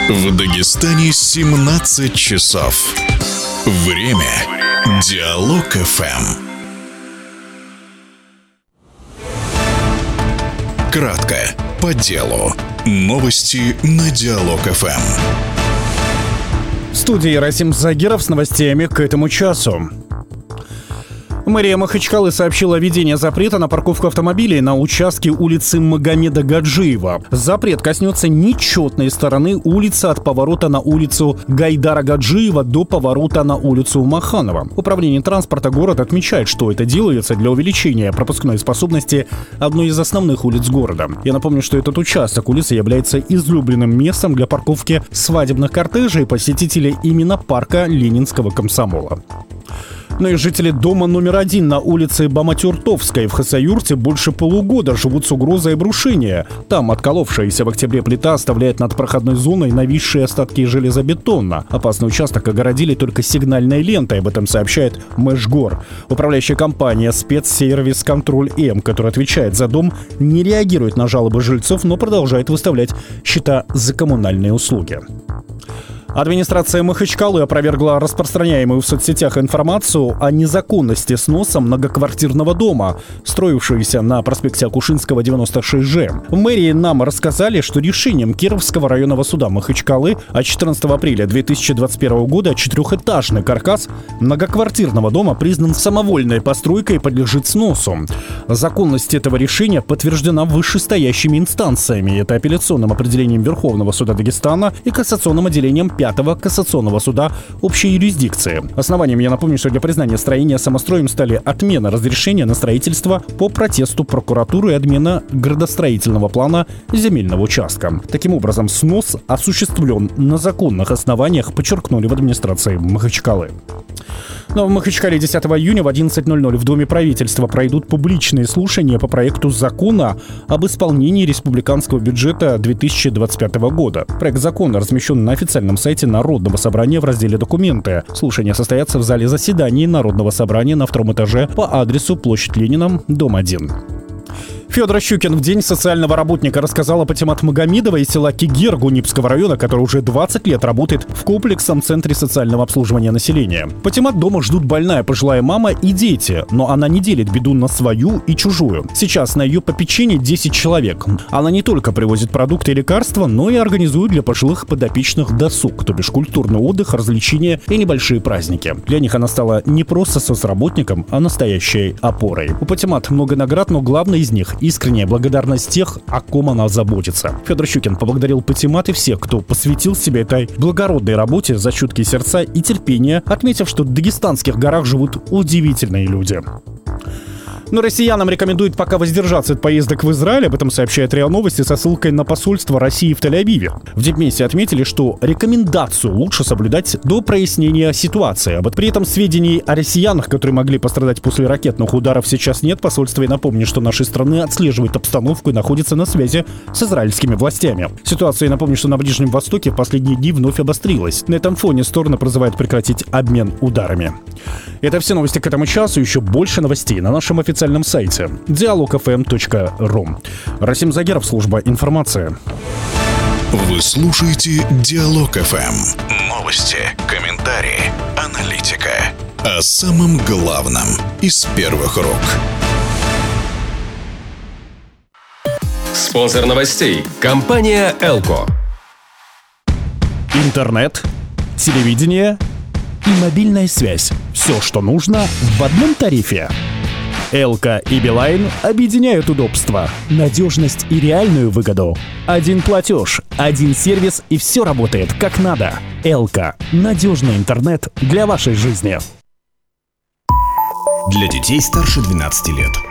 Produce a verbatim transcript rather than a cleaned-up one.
В Дагестане семнадцать часов. Время Диалог эф эм. Кратко, по делу. Новости на Диалог эф эм. В студии Расим Загиров с новостями к этому часу. Мэрия Махачкалы сообщила о введении запрета на парковку автомобилей на участке улицы Магомеда Гаджиева. Запрет коснется нечетной стороны улицы от поворота на улицу Гайдара Гаджиева до поворота на улицу Маханова. Управление транспорта города отмечает, что это делается для увеличения пропускной способности одной из основных улиц города. Я напомню, что этот участок улицы является излюбленным местом для парковки свадебных кортежей и посетителей именно парка Ленинского комсомола. Но и жители дома номер один на улице Баматюртовской в Хасавюрте больше полугода живут с угрозой обрушения. Там отколовшаяся в октябре плита оставляет над проходной зоной нависшие остатки железобетона. Опасный участок огородили только сигнальной лентой, об этом сообщает Мэшгор. Управляющая компания «Спецсервис Контроль М», которая отвечает за дом, не реагирует на жалобы жильцов, но продолжает выставлять счета за коммунальные услуги. Администрация Махачкалы опровергла распространяемую в соцсетях информацию о незаконности сноса многоквартирного дома, строившегося на проспекте Акушинского, девяносто шесть Ж. В мэрии нам рассказали, что решением Кировского районного суда Махачкалы от четырнадцатого апреля две тысячи двадцать первого года четырехэтажный каркас многоквартирного дома признан самовольной постройкой и подлежит сносу. Законность этого решения подтверждена вышестоящими инстанциями. Это апелляционным определением Верховного суда Дагестана и кассационным отделением Пятого кассационного суда общей юрисдикции. Основанием, я напомню, что для признания строения самостроем стали отмена разрешения на строительство по протесту прокуратуры и отмена градостроительного плана земельного участка. Таким образом, снос осуществлен на законных основаниях, подчеркнули в администрации Махачкалы. Но в Махачкале десятого июня в одиннадцать ноль ноль в Доме правительства пройдут публичные слушания по проекту закона об исполнении республиканского бюджета две тысячи двадцать пятого года. Проект закона размещен на официальном сайте Народного собрания в разделе «Документы». Слушания состоятся в зале заседаний Народного собрания на втором этаже по адресу площадь Ленина, дом один. Федор Щукин в День социального работника рассказал о Патимат Магомедовой из села Кигер Гунипского района, который уже двадцать лет работает в комплексном центре социального обслуживания населения. Патимат дома ждут больная пожилая мама и дети, но она не делит беду на свою и чужую. Сейчас на ее попечении десять человек. Она не только привозит продукты и лекарства, но и организует для пожилых подопечных досуг, то бишь культурный отдых, развлечения и небольшие праздники. Для них она стала не просто соцработником, а настоящей опорой. У Патимат много наград, но главное из них — искренняя благодарность тех, о ком она заботится. Федор Щукин поблагодарил Патимат и всех, кто посвятил себя этой благородной работе за чуткие сердца и терпение, отметив, что в дагестанских горах живут удивительные люди. Но россиянам рекомендуют пока воздержаться от поездок в Израиль. Об этом сообщает РИА Новости со ссылкой на посольство России в Тель-Авиве. В Дипмиссии отметили, что рекомендацию лучше соблюдать до прояснения ситуации. При этом сведений о россиянах, которые могли пострадать после ракетных ударов, сейчас нет. Посольство и напомнит, что нашей страны отслеживает обстановку и находится на связи с израильскими властями. Ситуация, я напомню, что на Ближнем Востоке в последние дни вновь обострилась. На этом фоне стороны призывают прекратить обмен ударами. Это все новости к этому часу. Еще больше новостей на нашем официальном сайте диалог эф эм точка ру. Расим Загиров, служба информации. Вы слушаете Диалог эф эм. Новости, комментарии, аналитика. О самом главном из первых рук. Спонсор новостей – компания «Элко». Интернет, телевидение и мобильная связь. Все, что нужно в одном тарифе. Элко и Билайн объединяют удобства, надежность и реальную выгоду. Один платеж, один сервис, и все работает как надо. Элко – надежный интернет для вашей жизни. Для детей старше двенадцати лет.